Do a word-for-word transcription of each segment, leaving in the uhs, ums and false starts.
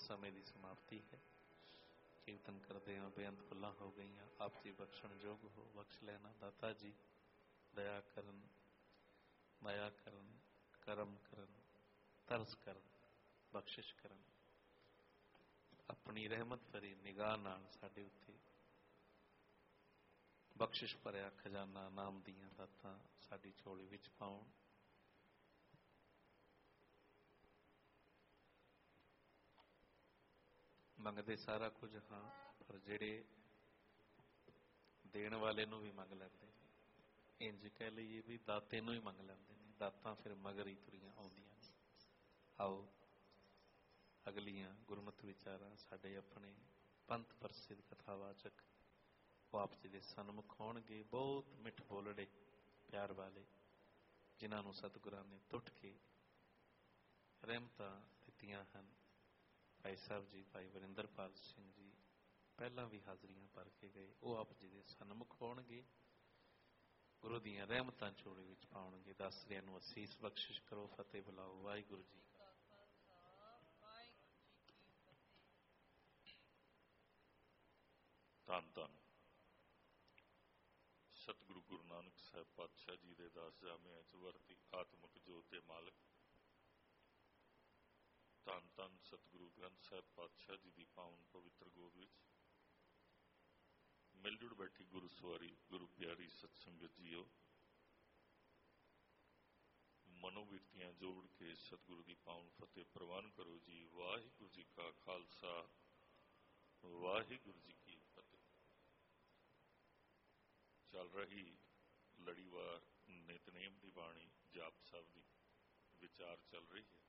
समय की समाप्ति है। कीर्तन करते हैं बेअंत भुलां हो गई, आप जी बख्शण जोग हो, बख्श लेना दाता जी। दया करन, माया करन, करम करन, तरस करन, बख्शिश करन, अपनी रहमत भरी निगाह नाल साडे उत्ते बख्शिश भरिया खजाना नाम दियां दातां साडी झोली विच पाउण। मंगते सारा कुछ हाँ, पर जेड़े देण वाले नूं भी मंग लैंदे ने, इंज कह लईए भी दाते नूं ही मंग लैंदे ने, दातां फिर मगर ही तुरियां आउंदियां ने। आओ अगलियां गुरमत विचारां साडे अपने पंथ प्रसिद्ध कथावाचक वो आप जी दे सन्मुख होणगे। बहुत मिठ बोलड़े प्यार वाले जिन्हां नूं सतगुरां ने टुट के रहमतां दित्तियां हन। भाई साहब जी, भाई वरिंदरपाल सिंह जी पहला भी हाजरियां भर के गए, वो आप जी दे सन्मुख होणगे, गुरु दियां रहमतां झोली विच पाउणगे। दस रियां नूं असीस बख्शिश करो, फतेह बुलाओ। वाहिगुरू जी का धन धन सतगुरु गुरु नानक साहब पातशाह जी दे दास जामिया च वरती आत्मक जोत दे मालक धन धन सतगुरु ग्रंथ साहब पातशाह जी की पावन पवित्र गोद विच मिल जुड़ बैठी गुरु सवारी गुरु प्यारी सत्संगत जीओ, मनोविरतियां जोड़ के सतगुरु की पावन फतेह प्रवान करो जी। वाहिगुरू जी का खालसा, वाहिगुरू जी की फतेह। चल रही लड़ीवार नितनेम की बाणी जाप साहब की विचार चल रही है।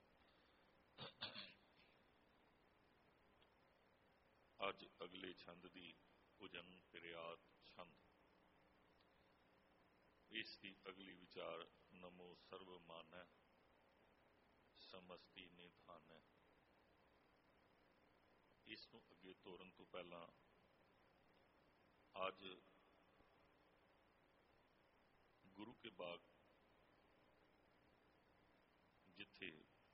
अज अगले छंद की उजन पिरियात छंद, इसकी अगली विचार नमो सर्व मानै समस्ती निधान है। इसनों अगे तोरन तो पहला अज गुरु के बाग जिथे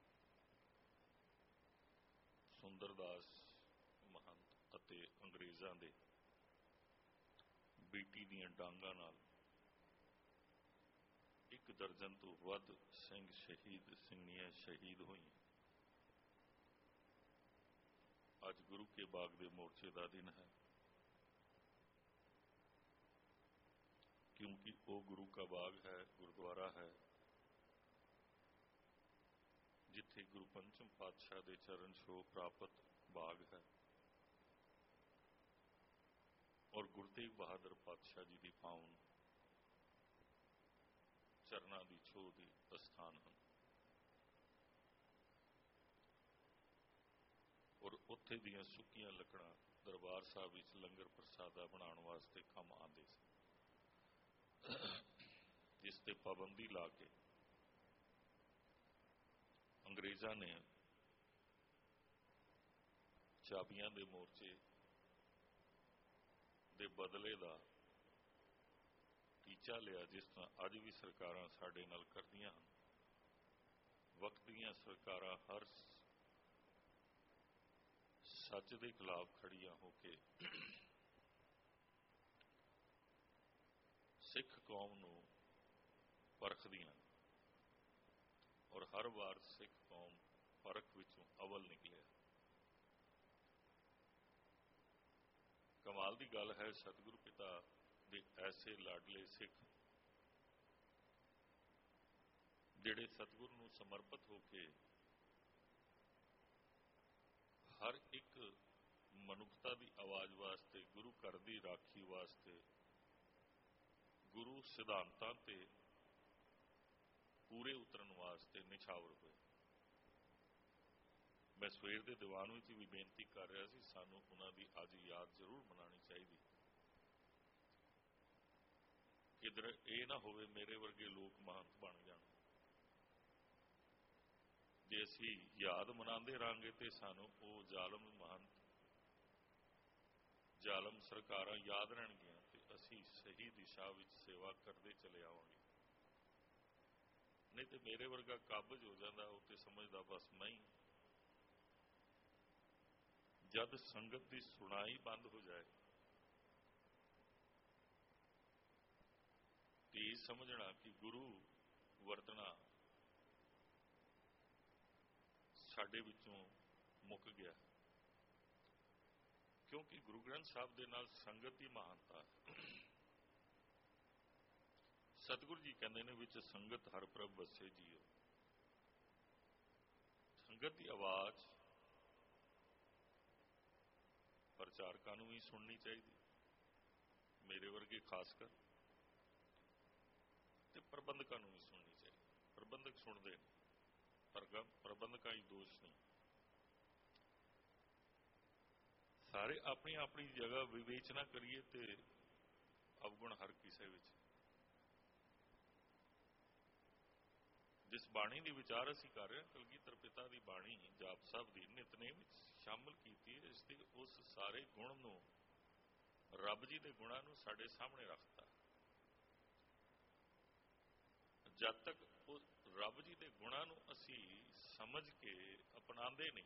सुंदरदास महंत अते अंग्रेज़ां दे बीटी दीयां डांगां नाल एक दर्जन तो वध सिंह शहीद सिंघणियां शहीद हुई। अज गुरु के बाग दे मोर्चे का दिन है, क्योंकि वो गुरु का बाग है, गुरुद्वारा है, जिथे गुरु पंचम पातशाह के चरण छो प्राप्त बाग है और गुरु तेग बहादुर पातशाह जी की पावन चरणा की छो की स्थान हैं। और उत्थे दियां सुक्कियां लकड़ां दरबार साहब विच लंगर प्रसादा बनाने वास्ते कम आते सन, जिस ते पाबंदी ला के अंग्रेज़ां ने चाबियां दे मोर्चे दे बदले का टीचा लिया, जिस तरह अज भी सरकारां साडे नाल करदियां हन। वक्त दीयां सरकारां हर सच के खिलाफ खड़ियां होके सिख कौम नूं परखदियां और हर बार सिख कौम परख विचों अवल निकलिया। कमाल की गल है, सतगुरु पिता दे ऐसे लाडले सिख जिहड़े सतगुरु नूं समर्पित होके हर एक मनुखता की आवाज़ वास्ते, गुरु घर की राखी वास्ते, गुरु सिद्धांतां ते पूरे उतरन वास्ते निछावर हुए। मैं सवेर के दीवान में भी बेनती कर रहा सी, सानू उन्हां दी अज याद जरूर मनानी चाहिए। किधर ये ना होवे मेरे वर्गे लोग महंत बन जाण। जे असी याद मनाते रहांगे तो सानू वो जालम महंत जालम सरकारां याद रहणगियां ते असी सही दिशा विच सेवा करते चले आवांगे। नहीं तो मेरे वर्गा काबज हो जाता, वो तो समझदा बस मैं ही। ਜਦ ਸੰਗਤ ਦੀ ਸੁਣਾਈ ਬੰਦ ਹੋ ਜਾਏ ਤੇ ਇਹ ਸਮਝਣਾ ਕਿ ਗੁਰੂ ਵਰਤਣਾ ਸਾਡੇ ਵਿੱਚੋਂ ਮੁੱਕ ਗਿਆ, ਕਿਉਂਕਿ ਗੁਰੂ ਗ੍ਰੰਥ ਸਾਹਿਬ ਦੇ ਨਾਲ ਸੰਗਤ ਦੀ ਮਹਾਨਤਾ। ਸਤਿਗੁਰੂ ਜੀ ਕਹਿੰਦੇ ਨੇ ਵਿੱਚ ਸੰਗਤ ਹਰ ਪ੍ਰਭ ਵਸੇ ਜੀਓ। ਸੰਗਤ ਦੀ ਆਵਾਜ਼ ਪ੍ਰਚਾਰਕਾਂ ਨੂੰ ਵੀ ਸੁਣਨੀ ਚਾਹੀਦੀ, ਮੇਰੇ ਵਰਗੇ ਖਾਸ ਕਰ, ਤੇ ਪ੍ਰਬੰਧਕਾਂ ਨੂੰ ਵੀ ਸੁਣਨੀ ਚਾਹੀਦੀ। ਪ੍ਰਬੰਧਕ ਸੁਣਦੇ ਨੇ ਪਰ ਪ੍ਰਬੰਧਕਾਂ ਹੀ ਦੋਸ਼ ਨਹੀਂ। ਸਾਰੇ ਆਪਣੀ ਆਪਣੀ ਜਗ੍ਹਾ ਵਿਵੇਚਨਾ ਕਰੀਏ ਤੇ ਅਵਗੁਣ ਹਰ ਕਿਸੇ ਵਿੱਚ। ਜਿਸ ਬਾਣੀ ਦੀ ਵਿਚਾਰ ਅਸੀਂ ਕਰ ਰਹੇ ਹਾਂ, ਕਲਗੀਧਰ ਪਿਤਾ ਦੀ ਬਾਣੀ ਜਾਪ ਸਾਹਿਬ ਦੀ ਨਿਤਨੇਮ ਵਿੱਚ ਸ਼ਾਮਲ ਕੀਤੀ ਹੈ। ਇਸ ਦੇ ਉਸ ਸਾਰੇ ਗੁਣ ਨੂੰ, ਰੱਬ ਜੀ ਦੇ ਗੁਣਾਂ ਨੂੰ ਸਾਡੇ ਸਾਹਮਣੇ ਰੱਖਤਾ। ਜਦ ਤੱਕ ਉਸ ਰੱਬ ਜੀ ਦੇ ਗੁਣਾਂ ਨੂੰ ਅਸੀਂ ਸਮਝ ਕੇ ਅਪਣਾਉਂਦੇ ਨਹੀਂ,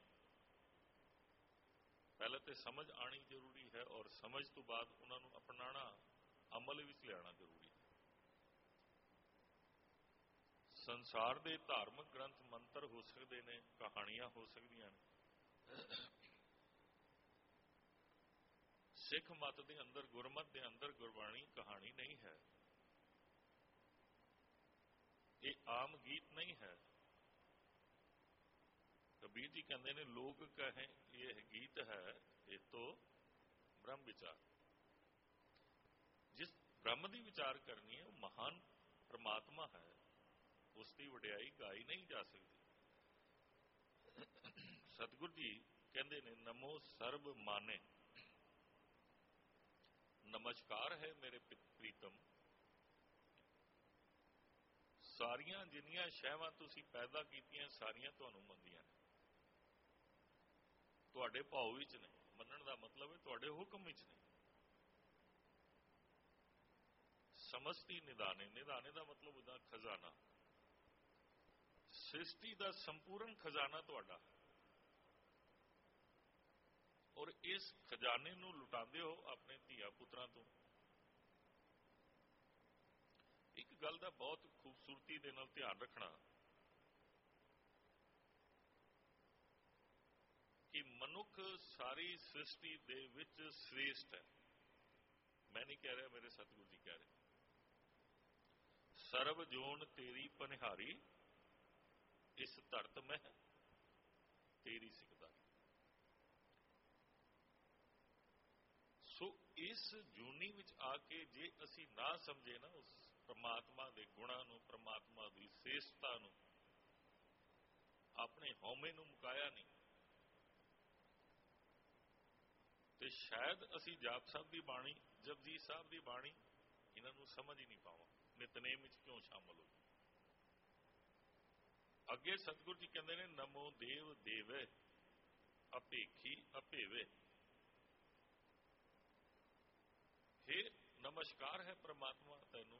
ਪਹਿਲਾਂ ਤੇ ਸਮਝ ਆਣੀ ਜ਼ਰੂਰੀ ਹੈ ਔਰ ਸਮਝ ਤੋਂ ਬਾਅਦ ਉਹਨਾਂ ਨੂੰ ਅਪਣਾਉਣਾ, ਅਮਲ ਵਿੱਚ ਲਿਆਉਣਾ ਜ਼ਰੂਰੀ ਹੈ। ਸੰਸਾਰ ਦੇ ਧਾਰਮਿਕ ਗ੍ਰੰਥ ਮੰਤਰ ਹੋ ਸਕਦੇ ਨੇ, ਕਹਾਣੀਆਂ ਹੋ ਸਕਦੀਆਂ ਨੇ। ਸਿੱਖ ਮਤ ਦੇ ਅੰਦਰ, ਗੁਰਮਤ ਦੇ ਅੰਦਰ ਗੁਰਬਾਣੀ ਕਹਾਣੀ ਨਹੀਂ ਹੈ। ਇਹ ਆਮ ਗੀਤ ਨਹੀਂ ਹੈ। ਕਬੀਰ ਜੀ ਕਹਿੰਦੇ ਨੇ, ਲੋਕ ਕਹੇ ਇਹ ਗੀਤ ਹੈ, ਇਹ ਤੋਂ ਬ੍ਰਹਮ ਵਿਚਾਰ। ਜਿਸ ਬ੍ਰਹਮ ਦੀ ਵਿਚਾਰ ਕਰਨੀ ਹੈ ਉਹ ਮਹਾਨ ਪ੍ਰਮਾਤਮਾ ਹੈ, ਉਸ ਦੀ ਵਡਿਆਈ ਗਾਈ ਨਹੀਂ ਜਾ ਸਕਦੀ। ਸਤਿਗੁਰੂ ਜੀ ਕਹਿੰਦੇ ਨੇ, ਨਮੋ ਸਰਬ ਮਾਨੇ, ਨਮਸਕਾਰ ਹੈ ਮੇਰੇ ਪ੍ਰੀਤਮ। ਸਾਰੀਆਂ ਜਿੰਨੀਆਂ ਸ਼ੈਵਾਂ ਤੁਸੀਂ ਪੈਦਾ ਕੀਤੀਆਂ ਸਾਰੀਆਂ ਤੁਹਾਨੂੰ ਮੰਨਦੀਆਂ ਨੇ, ਤੁਹਾਡੇ ਭਾਉ ਵਿੱਚ ਨੇ। ਮੰਨਣ ਦਾ ਮਤਲਬ ਹੈ ਤੁਹਾਡੇ ਹੁਕਮ ਵਿੱਚ ਨੇ। ਸਮਸਤੀ ਨਿਦਾਨੇ, ਨਿਦਾਨੇ ਦਾ ਮਤਲਬ ਉਹਦਾ ਖਜ਼ਾਨਾ। ਸ੍ਰਿਸ਼ਟੀ ਦਾ ਸੰਪੂਰਨ ਖਜ਼ਾਨਾ ਤੁਹਾਡਾ, ਔਰ ਇਸ ਖਜ਼ਾਨੇ ਨੂੰ ਲੁਟਾਉਂਦੇ ਹੋ ਆਪਣੇ ਧੀਆ ਪੁੱਤਰਾਂ ਤੋਂ। ਇੱਕ ਗੱਲ ਦਾ ਬਹੁਤ ਖੂਬਸੂਰਤੀ ਦੇ ਨਾਲ ਧਿਆਨ ਰੱਖਣਾ ਕਿ ਮਨੁੱਖ ਸਾਰੀ ਸ੍ਰਿਸ਼ਟੀ ਦੇ ਵਿੱਚ ਸ੍ਰੇਸ਼ਟ ਹੈ। ਮੈਂ ਨਹੀਂ ਕਹਿ ਰਿਹਾ, ਮੇਰੇ ਸਤਿਗੁਰੂ ਜੀ ਕਹਿ ਰਹੇ। ਸਰਬ ਜੋਨ ਤੇਰੀ ਪਨਿਹਾਰੀ, ਇਸ ਧਰਤ ਮੈਂ ਤੇਰੀ ਸਿਕਦਾਰੀ। ਸੋ ਇਸ ਜੂਨੀ ਵਿੱਚ ਆ ਕੇ ਜੇ ਅਸੀਂ ਨਾ ਸਮਝੇ ਨਾ ਉਸ ਪ੍ਰਮਾਤਮਾ ਦੇ ਗੁਣਾਂ ਨੂੰ, ਪ੍ਰਮਾਤਮਾ ਦੀ ਸ੍ਰੇਸ਼ਟਤਾ ਨੂੰ, ਆਪਣੇ ਹਉਮੈ ਨੂੰ ਮੁਕਾਇਆ ਨਹੀਂ, ਤੇ ਸ਼ਾਇਦ ਅਸੀਂ ਜਾਪ ਸਾਹਿਬ ਦੀ ਬਾਣੀ, ਜਪਜੀ ਸਾਹਿਬ ਦੀ ਬਾਣੀ, ਇਹਨਾਂ ਨੂੰ ਸਮਝ ਹੀ ਨਹੀਂ ਪਾਵਾਂ। ਨਿਤਨੇਮ ਵਿੱਚ ਕਿਉਂ ਸ਼ਾਮਲ ਹੋ? ਅੱਗੇ ਸਤਿਗੁਰੂ ਜੀ ਕਹਿੰਦੇ ਨੇ, ਨਮੋ ਦੇਵ ਦੇਵੇ ਅਪੇਖੀ ਅਪੇਵੇ। ਹੇ ਨਮਸਕਾਰ ਹੈ ਪ੍ਰਮਾਤਮਾ ਤੈਨੂੰ,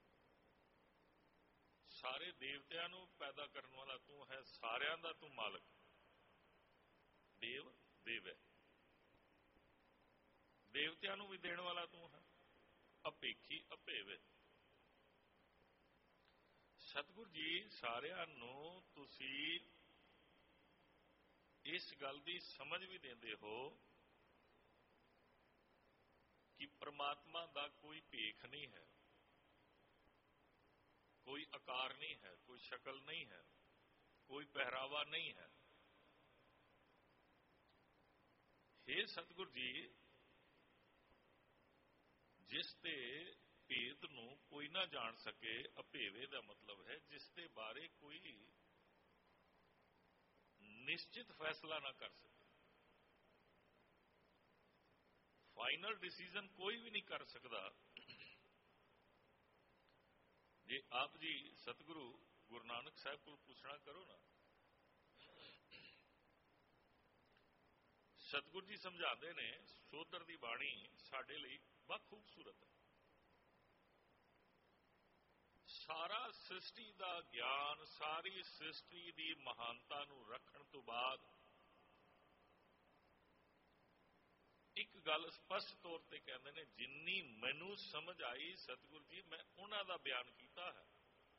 ਸਾਰੇ ਦੇਵਤਿਆਂ ਨੂੰ ਪੈਦਾ ਕਰਨ ਵਾਲਾ ਤੂੰ ਹੈ, ਸਾਰਿਆਂ ਦਾ ਤੂੰ ਮਾਲਕ। ਦੇਵ ਦੇਵ ਹੈ, ਦੇਵਤਿਆਂ ਨੂੰ ਵੀ ਦੇਣ ਵਾਲਾ ਤੂੰ ਹੈ। ਅਪੇਖੀ ਅਪੇਵੇ। ਸਤਿਗੁਰੂ ਜੀ ਸਾਰਿਆਂ ਨੂੰ ਤੁਸੀਂ ਇਸ ਗੱਲ ਦੀ ਸਮਝ ਵੀ ਦਿੰਦੇ ਹੋ ਕਿ ਪ੍ਰਮਾਤਮਾ ਦਾ ਕੋਈ ਭੇਖ ਨਹੀਂ ਹੈ, ਕੋਈ ਆਕਾਰ ਨਹੀਂ ਹੈ, ਕੋਈ ਸ਼ਕਲ ਨਹੀਂ ਹੈ, ਕੋਈ ਪਹਿਰਾਵਾ ਨਹੀਂ ਹੈ। ਹੇ ਸਤਿਗੁਰੂ ਜੀ, ਜਿਸ ਦੇ ਭੇਦ ਨੂੰ ਕੋਈ ਨਾ ਜਾਣ ਸਕੇ, ਅਭੇਵੇ ਦਾ ਮਤਲਬ ਹੈ ਜਿਸ ਦੇ ਬਾਰੇ ਕੋਈ ਨਿਸ਼ਚਿਤ ਫੈਸਲਾ ਨਾ ਕਰ ਸਕੇ, ਫਾਈਨਲ ਡਿਸੀਜਨ ਕੋਈ ਵੀ ਨਹੀਂ ਕਰ ਸਕਦਾ। ਜੇ ਆਪ ਜੀ ਸਤਿਗੁਰੂ ਗੁਰੂ ਨਾਨਕ ਸਾਹਿਬ ਕੋਲ ਪੁੱਛਣਾ ਕਰੋ ਨਾ, ਸਤਿਗੁਰੂ ਜੀ ਸਮਝਾਉਂਦੇ ਨੇ, ਸੋਧਰ ਦੀ ਬਾਣੀ ਸਾਡੇ ਲਈ ਬਹੁਤ ਖੂਬਸੂਰਤ ਹੈ। ਸਾਰਾ ਸ੍ਰਿਸ਼ਟੀ ਦਾ ਗਿਆਨ, ਸਾਰੀ ਸ੍ਰਿਸ਼ਟੀ ਦੀ ਮਹਾਨਤਾ ਨੂੰ ਰੱਖਣ ਤੋਂ ਬਾਅਦ ਗੱਲ ਸਪਸ਼ਟ ਤੌਰ ਤੇ ਕਹਿੰਦੇ ਨੇ, ਜਿੰਨੀ ਮੈਨੂੰ ਸਮਝ ਆਈ ਸਤਿਗੁਰੂ ਜੀ ਮੈਂ ਉਹਨਾਂ ਦਾ ਬਿਆਨ ਕੀਤਾ ਹੈ।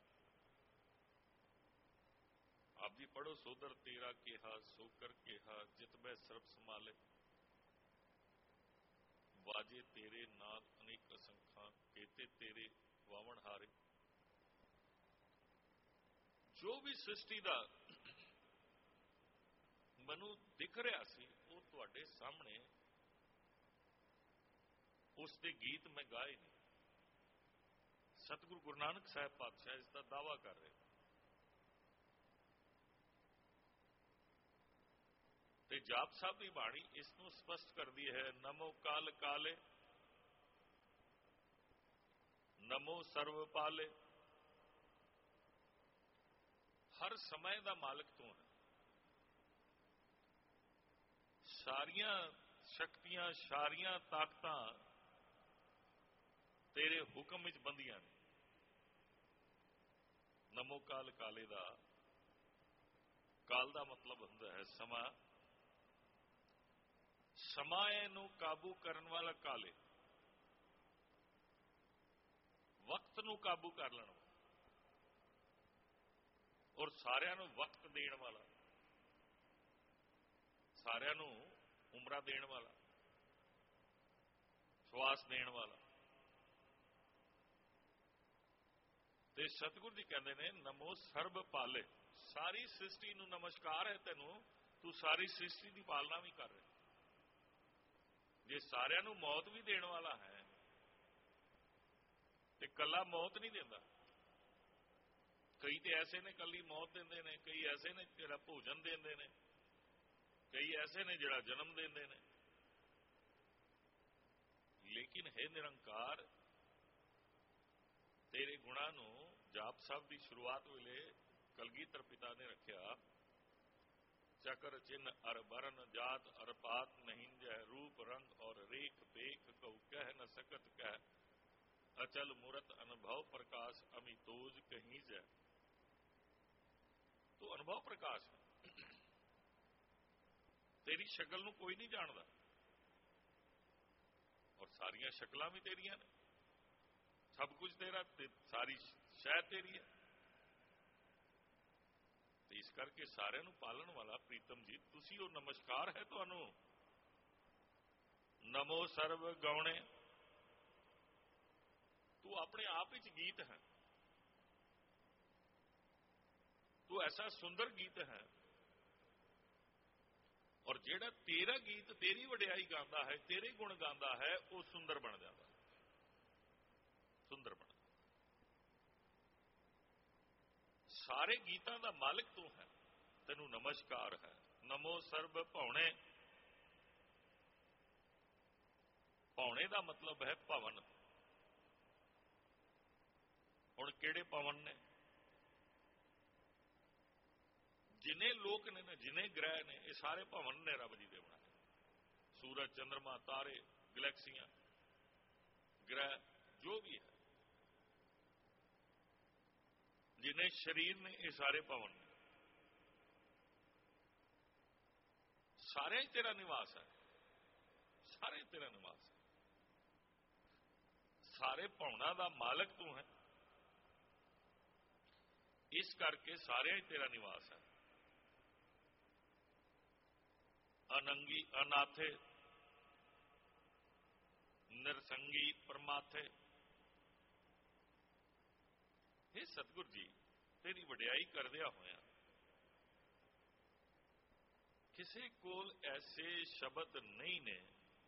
ਆਪ ਜੀ ਪੜੋ, ਸੋਦਰ ਤੇਰਾ ਕਿਹਾ ਸੋ ਕਰ ਕਿਹਾ, ਜਿਤ ਮੈਂ ਸਰਬ ਸੰਭਾਲੇ, ਵਾਜੇ ਤੇਰੇ ਨਾਦ ਅਨੇਕ ਅਸੰਖਾਂ, ਕੇਤੇ ਤੇਰੇ ਵਾਵਣ ਹਾਰੇ। ਜੋ ਵੀ ਸ੍ਰਿਸ਼ਟੀ ਦਾ ਮੈਨੂੰ ਦਿਖ ਰਿਹਾ ਸੀ ਉਹ ਤੁਹਾਡੇ ਸਾਹਮਣੇ, ਉਸ ਦੇ ਗੀਤ ਮੈਂ ਗਾਏ ਨਹੀਂ। ਸਤਿਗੁਰੂ ਗੁਰੂ ਨਾਨਕ ਸਾਹਿਬ ਪਾਤਸ਼ਾਹ ਇਸ ਦਾ ਦਾਅਵਾ ਕਰ ਰਹੇ ਤੇ ਜਾਪ ਸਾਹਿਬ ਦੀ ਬਾਣੀ ਇਸ ਨੂੰ ਸਪਸ਼ਟ ਕਰਦੀ ਹੈ। ਨਮੋ ਕਾਲ ਕਾਲੇ, ਨਮੋ ਸਰਵ ਪਾਲੇ। ਹਰ ਸਮੇਂ ਦਾ ਮਾਲਕ ਤੂੰ ਹੈ। ਸਾਰੀਆਂ ਸ਼ਕਤੀਆਂ, ਸਾਰੀਆਂ ਤਾਕਤਾਂ ਤੇਰੇ ਹੁਕਮ ਵਿੱਚ ਬੰਦੀਆਂ ਨੇ। ਨਮੋ ਕਾਲ ਕਾਲੇ ਦਾ, ਕਾਲ ਦਾ ਮਤਲਬ ਹੁੰਦਾ ਹੈ ਸਮਾਂ। ਸਮਾਂ ਨੂੰ ਕਾਬੂ ਕਰਨ ਵਾਲਾ ਕਾਲੇ, ਵਕਤ ਨੂੰ ਕਾਬੂ ਕਰ ਲੈਣ ਵਾਲਾ, ਔਰ ਸਾਰਿਆਂ ਨੂੰ ਵਕਤ ਦੇਣ ਵਾਲਾ, ਸਾਰਿਆਂ ਨੂੰ ਉਮਰਾਂ ਦੇਣ ਵਾਲਾ, ਸਵਾਸ ਦੇਣ ਵਾਲਾ। ਤੇ ਸਤਿਗੁਰੂ ਜੀ ਕਹਿੰਦੇ ਨੇ ਨਮੋ ਸਰਬ ਪਾਲੇ। ਸਾਰੀ ਸ੍ਰਿਸ਼ਟੀ ਨੂੰ ਨਮਸਕਾਰ ਹੈ ਤੈਨੂੰ, ਤੂੰ ਸਾਰੀ ਸ੍ਰਿਸ਼ਟੀ ਦੀ ਪਾਲਣਾ ਵੀ ਕਰ ਰਿਹਾ। ਜੇ ਸਾਰਿਆਂ ਨੂੰ ਮੌਤ ਵੀ ਦੇਣ ਵਾਲਾ ਹੈ ਤੇ ਕੱਲਾ ਮੌਤ ਨਹੀਂ ਦਿੰਦਾ। ਕਈ ਤੇ ਐਸੇ ਨੇ ਕੱਲੀ ਮੌਤ ਦਿੰਦੇ ਨੇ, ਕਈ ਐਸੇ ਨੇ ਜਿਹੜਾ ਭੋਜਨ ਦਿੰਦੇ ਨੇ, ਕਈ ਐਸੇ ਨੇ ਜਿਹੜਾ ਜਨਮ ਦਿੰਦੇ ਨੇ। ਲੇਕਿਨ ਹੈ ਨਿਰੰਕਾਰ, ਤੇਰੇ ਗੁਣਾਂ ਨੂੰ ਜਾਪ ਸਾਹਿਬ ਦੀ ਸ਼ੁਰੂਆਤ ਵੇਲੇ ਕਲਗੀਧਰ ਪਿਤਾ ਨੇ ਰੱਖਿਆ। ਚਕਰ ਚਿੰਨ ਅਰ ਬਰਨ, ਜਾਤ ਅਰ ਪਾਤ ਨਹੀਂ ਜੈ, ਰੂਪ ਰੰਗ ਔਰ ਰੇਖ ਬੇਖ, ਕਉ ਕਹਿ ਨ ਸਕਤ ਕਹਿ, ਅਚਲ ਮੂਰਤ ਅਨੁਭਵ ਪ੍ਰਕਾਸ਼, ਅਮਿਤੋਜ ਕਹੀਂ ਜੈ। ਤੂੰ ਅਨੁਭਵ ਪ੍ਰਕਾਸ਼ ਹੈ। ਤੇਰੀ ਸ਼ਕਲ ਨੂੰ ਕੋਈ ਨਹੀਂ ਜਾਣਦਾ, ਔਰ ਸਾਰੀਆਂ ਸ਼ਕਲਾਂ ਵੀ ਤੇਰੀਆਂ ਨੇ। ਸਭ ਕੁਝ ਤੇਰਾ, ਤੇ ਸਾਰੀ ਸ਼ੈ ਤੇਰੀ ਹੈ। ਤੇ ਇਸ ਕਰਕੇ ਸਾਰਿਆਂ ਨੂੰ ਪਾਲਣ ਵਾਲਾ ਪ੍ਰੀਤਮ ਜੀ ਤੁਸੀਂ ਉਹ, ਨਮਸਕਾਰ ਹੈ ਤੁਹਾਨੂੰ। ਨਮੋ ਸਰਬ ਗਾਉਣੇ, ਤੂੰ ਆਪਣੇ ਆਪ ਵਿੱਚ ਗੀਤ ਹੈ। ਤੂੰ ਐਸਾ ਸੁੰਦਰ ਗੀਤ ਹੈ, ਔਰ ਜਿਹੜਾ ਤੇਰਾ ਗੀਤ ਤੇਰੀ ਵਡਿਆਈ ਗਾਉਂਦਾ ਹੈ, ਤੇਰੇ ਗੁਣ ਗਾਉਂਦਾ ਹੈ, ਉਹ ਸੁੰਦਰ ਬਣ ਜਾਂਦਾ, ਸੁੰਦਰ ਬਣ। ਸਾਰੇ ਗੀਤਾਂ ਦਾ ਮਾਲਕ ਤੂੰ ਹੈ, ਤੈਨੂੰ ਨਮਸਕਾਰ ਹੈ। ਨਮੋ ਸਰਬ ਭਾਉਣੇ। ਭਾਉਣੇ ਦਾ ਮਤਲਬ ਹੈ ਭਵਨ। ਹੁਣ ਕਿਹੜੇ ਭਵਨ ਨੇ? ਜਿੰਨੇ ਲੋਕ ਨੇ ਨਾ, ਜਿੰਨੇ ਗ੍ਰਹਿ ਨੇ, ਇਹ ਸਾਰੇ ਭਵਨ ਨੇ ਰੱਬ ਜੀ ਦੇ ਬਣਾਏ। ਸੂਰਜ, ਚੰਦਰਮਾ, ਤਾਰੇ, ਗਲੈਕਸੀਆਂ, ਗ੍ਰਹਿ, ਜੋ ਵੀ ਹੈ, ਜਿੰਨੇ ਸ਼ਰੀਰ ਨੇ, ਇਹ ਸਾਰੇ ਭਵਨ ਨੇ। ਸਾਰੇ ਹੀ ਤੇਰਾ ਨਿਵਾਸ ਹੈ, ਸਾਰੇ ਤੇਰਾ ਨਿਵਾਸ ਹੈ। ਸਾਰੇ ਭਵਨਾਂ ਦਾ ਮਾਲਕ ਤੂੰ ਹੈ, ਇਸ ਕਰਕੇ ਸਾਰਿਆਂ ਹੀ ਤੇਰਾ ਨਿਵਾਸ ਹੈ। ਅਨੰਗੀ ਅਨਾਥੇ, ਨਿਰਸੰਗੀ ਪਰਮਾਥੇ। ਇਹ ਸਤਿਗੁਰ ਜੀ ਤੇਰੀ ਵਡਿਆਈ ਕਰਦਿਆਂ ਹੋਇਆ, ਕਿਸੇ ਕੋਲ ਐਸੇ ਸ਼ਬਦ ਨਹੀਂ ਨੇ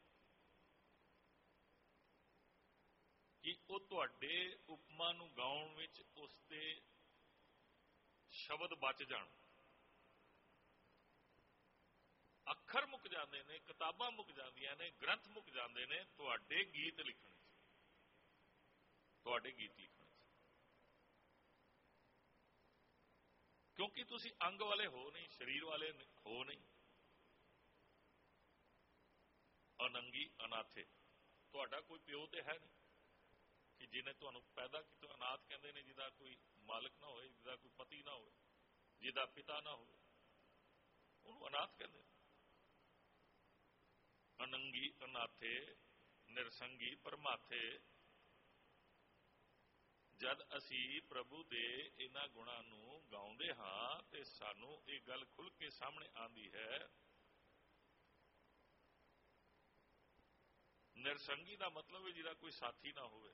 ਕਿ ਉਹ ਤੁਹਾਡੇ ਉਪਮਾ ਨੂੰ ਗਾਉਣ ਵਿੱਚ ਉਸਦੇ ਸ਼ਬਦ ਬਚ ਜਾਣ। ਅੱਖਰ ਮੁੱਕ ਜਾਂਦੇ ਨੇ, ਕਿਤਾਬਾਂ ਮੁੱਕ ਜਾਂਦੀਆਂ ਨੇ, ਗ੍ਰੰਥ ਮੁੱਕ ਜਾਂਦੇ ਨੇ ਤੁਹਾਡੇ ਗੀਤ ਲਿਖਣ 'ਚ, ਤੁਹਾਡੇ ਗੀਤ ਲਿਖਣ 'ਚ। ਕਿਉਂਕਿ ਤੁਸੀਂ ਅੰਗ ਵਾਲੇ ਹੋ ਨਹੀਂ, ਸਰੀਰ ਵਾਲੇ ਹੋ ਨਹੀਂ। ਅਨੰਗੀ ਅਨਾਥੇ, ਤੁਹਾਡਾ ਕੋਈ ਪਿਓ ਤੇ ਹੈ ਨਹੀਂ ਕਿ ਜਿਹਨੇ ਤੁਹਾਨੂੰ ਪੈਦਾ ਕੀਤਾ। ਅਨਾਥ ਕਹਿੰਦੇ ਨੇ ਜਿਹਦਾ ਕੋਈ ਮਾਲਕ ਨਾ ਹੋਵੇ, ਜਿਹਦਾ ਕੋਈ ਪਤੀ ਨਾ ਹੋਵੇ, ਜਿਹਦਾ ਪਿਤਾ ਨਾ ਹੋਵੇ, ਉਹਨੂੰ ਅਨਾਥ ਕਹਿੰਦੇ ਨੇ। ਅਨੰਗੀ ਅਨਾਥੇ ਨਿਰਸੰਗੀ ਪਰਮਾਥੇ। ਜਦ ਅਸੀਂ ਪ੍ਰਭੂ ਦੇ ਇਹਨਾਂ ਗੁਣਾਂ ਨੂੰ ਗਾਉਂਦੇ ਹਾਂ ਤੇ ਸਾਨੂੰ ਇਹ ਗੱਲ ਖੁੱਲ੍ਹ ਕੇ ਸਾਹਮਣੇ ਆਉਂਦੀ ਹੈ, ਨਿਰਸੰਗੀ ਦਾ ਮਤਲਬ ਹੈ ਜਿਹਦਾ ਕੋਈ ਸਾਥੀ ਨਾ ਹੋਵੇ।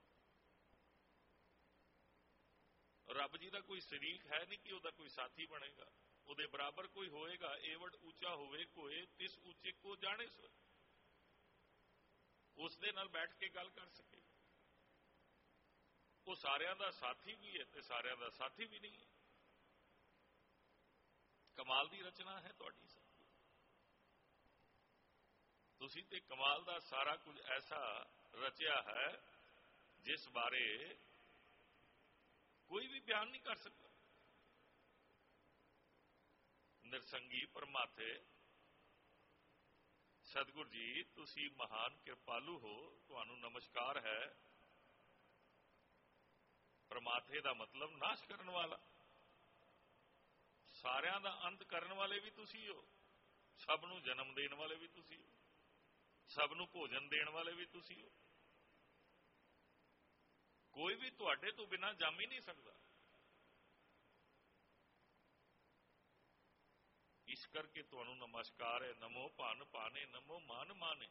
ਰੱਬ ਜੀ ਦਾ ਕੋਈ ਸ਼ਰੀਕ ਹੈ ਨਹੀਂ ਕਿ ਉਹਦਾ ਕੋਈ ਸਾਥੀ ਬਣੇਗਾ, ਉਹਦੇ ਬਰਾਬਰ ਕੋਈ ਹੋਏਗਾ। ਏਵੜ ਉੱਚਾ ਹੋਵੇ ਕੋਏ ਤਿਸ ਉੱਚੇ ਕੋ ਜਾਣੇ ਸੋਏ, ਉਸ ਦੇ ਨਾਲ ਬੈਠ ਕੇ ਗੱਲ ਕਰ ਸਕੇ। ਉਹ ਸਾਰਿਆਂ ਦਾ ਸਾਥੀ ਵੀ ਹੈ ਤੇ ਸਾਰਿਆਂ ਦਾ ਸਾਥੀ ਵੀ ਨਹੀਂ ਹੈ। ਕਮਾਲ ਦੀ ਰਚਨਾ ਹੈ ਤੁਹਾਡੀ ਸਭ। ਤੁਸੀਂ ਤੇ ਕਮਾਲ ਦਾ ਸਾਰਾ ਕੁਝ ਐਸਾ ਰਚਿਆ ਹੈ ਜਿਸ ਬਾਰੇ ਕੋਈ ਵੀ ਬਿਆਨ ਨਹੀਂ ਕਰ ਸਕਦਾ। ਨਿਰਸੰਗੀ ਪਰਮਾਥੇ। ਸਤਿਗੁਰ ਜੀ ਤੁਸੀਂ ਮਹਾਨ ਕਿਰਪਾਲੂ ਹੋ, ਤੁਹਾਨੂੰ ਨਮਸਕਾਰ ਹੈ। ਪਰਮਾਥੇ ਦਾ ਮਤਲਬ ਨਾਸ਼ ਕਰਨ ਵਾਲਾ, ਸਾਰਿਆਂ ਦਾ ਅੰਤ ਕਰਨ ਵਾਲੇ ਵੀ ਤੁਸੀਂ ਹੋ, ਸਭ ਨੂੰ ਜਨਮ ਦੇਣ ਵਾਲੇ ਵੀ ਤੁਸੀਂ ਹੋ, ਸਭ ਨੂੰ ਭੋਜਨ ਦੇਣ ਵਾਲੇ ਵੀ ਤੁਸੀਂ ਹੋ। ਕੋਈ ਵੀ ਤੁਹਾਡੇ ਤੋਂ ਬਿਨਾਂ ਜੰਮ ਹੀ ਨਹੀਂ ਸਕਦਾ। ਇਸ ਕਰਕੇ ਤੁਹਾਨੂੰ ਨਮਸਕਾਰ ਹੈ। ਨਮੋ ਭਨ ਭਾਨੇ, ਨਮੋ ਮਾਨ ਮਾਨੇ।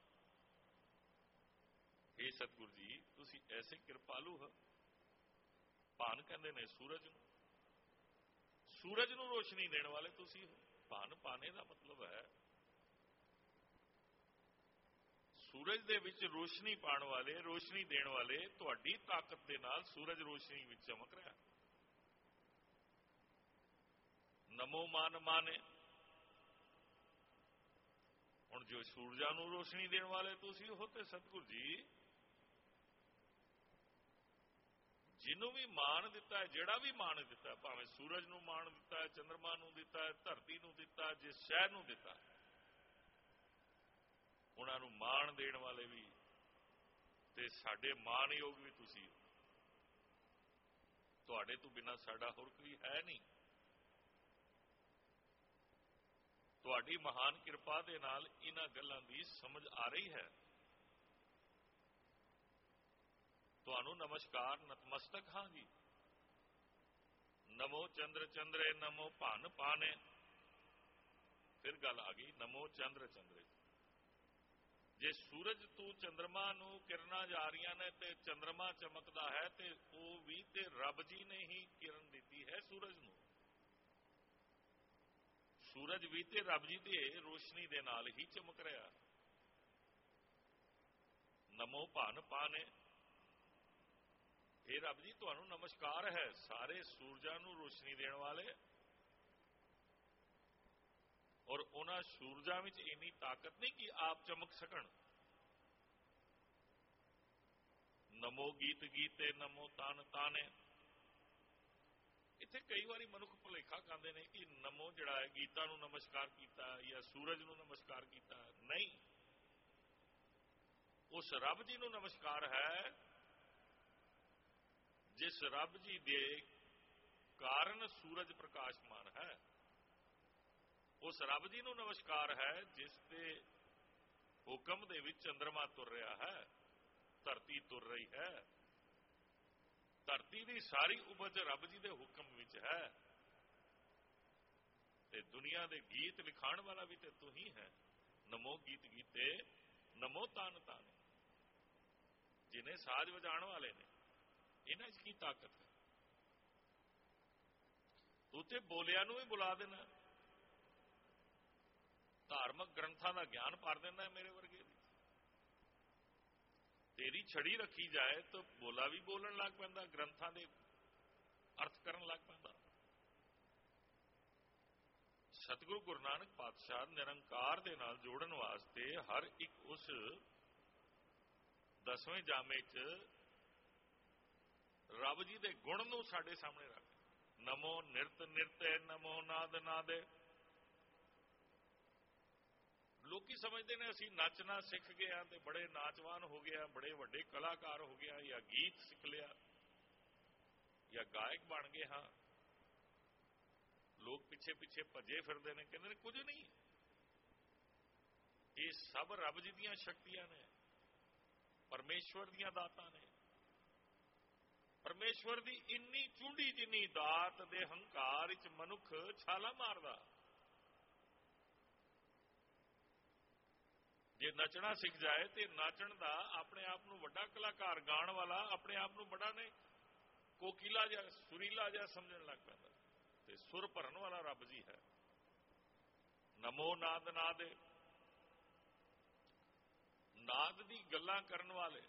हे ਸਤਿਗੁਰ ਜੀ ਤੁਸੀਂ ਐਸੇ ਕਿਰਪਾਲੂ ਹੋ। ਭਾਨ ਕਹਿੰਦੇ ਨੇ ਸੂਰਜ ਨੂੰ, ਸੂਰਜ ਨੂੰ ਰੋਸ਼ਨੀ ਦੇਣ ਵਾਲੇ ਤੁਸੀਂ ਹੋ। ਭਨ ਭਾਨੇ ਦਾ ਮਤਲਬ ਹੈ ਸੂਰਜ ਦੇ ਵਿੱਚ ਰੋਸ਼ਨੀ ਪਾਉਣ ਵਾਲੇ, ਰੋਸ਼ਨੀ ਦੇਣ ਵਾਲੇ। ਤੁਹਾਡੀ ਤਾਕਤ ਦੇ ਨਾਲ ਸੂਰਜ ਰੋਸ਼ਨੀ ਵਿੱਚ ਚਮਕ ਰਿਹਾ। ਨਮੋ ਮਾਨ ਮਾਨੇ। ਹੁਣ ਜੋ ਸੂਰਜਾਂ ਨੂੰ ਰੋਸ਼ਨੀ ਦੇਣ ਵਾਲੇ ਤੁਸੀਂ ਹੋ ਤੇ ਸਤਿਗੁਰ ਜੀ ਜਿਹਨੂੰ ਵੀ ਮਾਣ ਦਿੱਤਾ ਹੈ, ਜਿਹੜਾ ਵੀ ਮਾਣ ਦਿੱਤਾ ਹੈ, ਭਾਵੇਂ ਸੂਰਜ ਨੂੰ ਮਾਣ ਦਿੱਤਾ ਹੈ, ਚੰਦਰਮਾ ਨੂੰ ਦਿੱਤਾ ਹੈ, ਧਰਤੀ ਨੂੰ ਦਿੱਤਾ ਹੈ, ਜਿਸ ਸ਼ਹਿਰ ਨੂੰ ਦਿੱਤਾ, ਉਹਨਾਂ ਨੂੰ ਮਾਣ ਦੇਣ ਵਾਲੇ ਵੀ ਤੇ ਸਾਡੇ ਮਾਣਯੋਗ ਵੀ ਤੁਸੀਂ ਹੋ। ਤੁਹਾਡੇ ਤੋਂ ਬਿਨਾਂ ਸਾਡਾ ਹੋਰ ਕੋਈ ਹੈ ਨਹੀਂ। ਤੁਹਾਡੀ ਮਹਾਨ ਕਿਰਪਾ ਦੇ ਨਾਲ ਇਹਨਾਂ ਗੱਲਾਂ ਦੀ ਸਮਝ ਆ ਰਹੀ ਹੈ। ਤੁਹਾਨੂੰ ਨਮਸਕਾਰ, ਨਤਮਸਤਕ ਹਾਂ ਜੀ। ਨਮੋ ਚੰਦਰ ਚੰਦਰੇ, ਨਮੋ ਭਨ ਪਾਨੇ। ਫਿਰ ਗੱਲ ਆ ਗਈ ਨਮੋ ਚੰਦਰ ਚੰਦਰੇ। ਜੇ ਸੂਰਜ ਤੋਂ ਚੰਦਰਮਾ ਨੂੰ ਕਿਰਨਾਂ ਜਾ ਰਹੀਆਂ ਨੇ ਤੇ ਚੰਦਰਮਾ ਚਮਕਦਾ ਹੈ ਤੇ ਉਹ ਵੀ ਤੇ ਰੱਬ ਜੀ ਨੇ ਹੀ ਕਿਰਨ ਦਿੱਤੀ ਹੈ ਸੂਰਜ ਨੂੰ। ਸੂਰਜ ਵੀ ਤੇ ਰੱਬ ਜੀ ਦੇ ਰੋਸ਼ਨੀ ਦੇ ਨਾਲ ਹੀ ਚਮਕ ਰਿਹਾ। ਨਮੋ ਭਨ ਪਾਨੇ। ਇਹ ਰੱਬ ਜੀ ਤੁਹਾਨੂੰ ਨਮਸਕਾਰ ਹੈ, ਸਾਰੇ ਸੂਰਜਾਂ ਨੂੰ ਰੋਸ਼ਨੀ ਦੇਣ ਵਾਲੇ। ਔਰ ਉਹਨਾਂ ਸੂਰਜਾਂ ਵਿੱਚ ਇੰਨੀ ਤਾਕਤ ਨਹੀਂ ਕਿ ਆਪ ਚਮਕ ਸਕਣ। ਨਮੋ ਗੀਤ ਗੀਤੇ, ਨਮੋ ਤਾਨ ਤਾਨੇ। ਇੱਥੇ ਕਈ ਵਾਰੀ ਮਨੁੱਖ ਭੁਲੇਖਾ ਖਾਂਦੇ ਨੇ ਕਿ ਨਮੋ ਜਿਹੜਾ ਹੈ ਗੀਤਾਂ ਨੂੰ ਨਮਸਕਾਰ ਕੀਤਾ ਜਾਂ ਸੂਰਜ ਨੂੰ ਨਮਸਕਾਰ ਕੀਤਾ। ਨਹੀਂ, ਉਸ ਰੱਬ ਜੀ ਨੂੰ ਨਮਸਕਾਰ ਹੈ ਜਿਸ ਰੱਬ ਜੀ ਦੇ ਕਾਰਨ ਸੂਰਜ ਪ੍ਰਕਾਸ਼ਮਾਨ ਹੈ। ਉਸ ਰੱਬ ਜੀ ਨੂੰ ਨਮਸਕਾਰ ਹੈ ਜਿਸ ਦੇ ਹੁਕਮ ਦੇ ਵਿੱਚ ਚੰਦਰਮਾ ਤੁਰ ਰਿਹਾ ਹੈ, ਧਰਤੀ ਤੁਰ ਰਹੀ ਹੈ। ਧਰਤੀ ਦੀ ਸਾਰੀ ਉਪਜ ਰੱਬ ਜੀ ਦੇ ਹੁਕਮ ਵਿੱਚ ਹੈ ਤੇ ਦੁਨੀਆ ਦੇ ਗੀਤ ਲਿਖਾਉਣ ਵਾਲਾ ਵੀ ਤੇ ਤੂੰ ਹੀ ਹੈ। ਨਮੋ ਗੀਤ ਗੀਤੇ, ਨਮੋ ਤਾਨ ਤਾਨੇ। ਜਿਹਨੇ ਸਾਜ਼ ਵਜਾਉਣ ਵਾਲੇ ਨੇ, ਇਹਨਾਂ 'ਚ ਕੀ ਤਾਕਤ ਹੈ? ਤੂੰ ਤੇ ਬੋਲਿਆਂ ਨੂੰ ਵੀ ਬੁਲਾ ਦੇਣਾ, ਧਾਰਮਿਕ ਗ੍ਰੰਥਾਂ ਦਾ ਗਿਆਨ ਭਰ ਦਿੰਦਾ ਮੇਰੇ ਵਰਗੇ ਦੀ। ਤੇਰੀ ਛੜੀ ਰੱਖੀ ਜਾਏ ਤਾਂ ਬੋਲਾ ਵੀ ਬੋਲਣ ਲੱਗ ਪੈਂਦਾ, ਗ੍ਰੰਥਾਂ ਦੇ ਅਰਥ ਕਰਨ ਲੱਗ ਪੈਂਦਾ। ਸਤਿਗੁਰੂ ਗੁਰੂ ਨਾਨਕ ਪਾਤਸ਼ਾਹ ਨਿਰੰਕਾਰ ਦੇ ਨਾਲ ਜੋੜਨ ਵਾਸਤੇ ਹਰ ਇੱਕ ਉਸ ਦਸਵੇਂ ਜਾਮੇ 'ਚ ਰੱਬ ਜੀ ਦੇ ਗੁਣ ਨੂੰ ਸਾਡੇ ਸਾਹਮਣੇ ਰੱਖ। ਨਮੋ ਨਿਰਤ ਨਿਰਤੇ, ਨਮੋ ਨਾਦ ਨਾਦੇ। ਲੋਕੀ ਸਮਝਦੇ ਨੇ ਅਸੀਂ ਨੱਚਣਾ ਸਿੱਖ ਗਏ ਆ ਤੇ ਬੜੇ ਨਾਚਵਾਨ ਹੋ ਗਏ ਆ, ਬੜੇ ਵੱਡੇ ਕਲਾਕਾਰ ਹੋ ਗਏ ਆ, ਜਾਂ ਗੀਤ ਸਿੱਖ ਲਿਆ ਜਾਂ ਗਾਇਕ ਬਣ ਗਏ ਹਾਂ। ਲੋਕ ਪਿੱਛੇ ਪਿੱਛੇ ਭੱਜੇ ਫਿਰਦੇ ਨੇ, ਕਹਿੰਦੇ ਨੇ ਕੁਝ ਨਹੀਂ। ਇਹ ਇਹ ਸਭ ਰੱਬ ਜੀ ਦੀਆਂ ਸ਼ਕਤੀਆਂ ਨੇ, ਪਰਮੇਸ਼ਵਰ ਦੀਆਂ ਦਾਤਾਂ ਨੇ। ਪਰਮੇਸ਼ਵਰ ਦੀ ਇੰਨੀ ਚੂੰਡੀ ਜਿੰਨੀ ਦਾਤ ਦੇ ਹੰਕਾਰ ਵਿੱਚ ਮਨੁੱਖ ਛਾਲਾ ਮਾਰਦਾ। ਜੇ ਨੱਚਣਾ ਸਿੱਖ ਜਾਏ ਤੇ ਨਾਚਣ ਦਾ ਆਪਣੇ ਆਪ ਨੂੰ ਵੱਡਾ ਕਲਾਕਾਰ, ਗਾਣ ਵਾਲਾ ਆਪਣੇ ਆਪ ਨੂੰ ਬੜਾ ਨੇ ਕੋਕਿਲਾ ਜਿਹਾ, ਸੁਰੀਲਾ ਜਿਹਾ ਸਮਝਣ ਲੱਗ ਪੈਂਦਾ। ਤੇ ਸੁਰ ਭਰਨ ਵਾਲਾ ਰੱਬ ਜੀ ਹੈ। ਨਮੋ ਨਾਦ ਨਾਦੇ, ਨਾਦ ਦੀ ਗੱਲਾਂ ਕਰਨ ਵਾਲੇ,